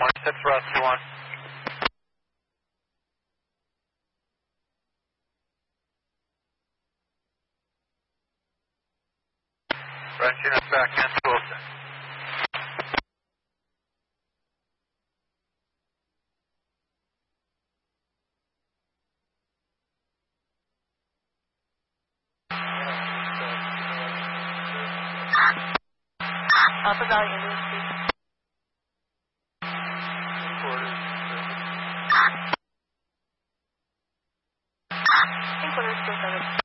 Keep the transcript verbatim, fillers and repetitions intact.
twenty-six, Rusty one. Rest units back in, Wilson. Alpha Valley Indian Street. Three quarters, still seven.